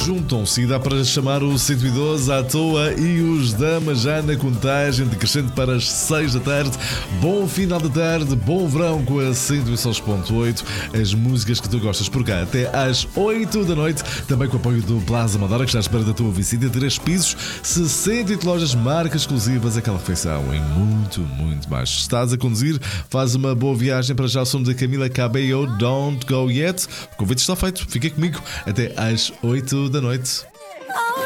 juntam-se e dá para chamar o 112 à toa e os damas já na contagem decrescente para as 6 da tarde. Bom final de tarde, bom verão com a 106.8. As músicas que tu gostas por cá até às 8 da noite. Também com o apoio do Plaza Amadora, que está à espera da tua visita. 3 pisos, 68 lojas, marcas exclusivas, aquela refeição e muito, muito mais. Se estás a conduzir, faz uma boa viagem. Para já o som da Camila Cabello, Don't Go Yet. O convite está feito, fica comigo até às 8 da noite.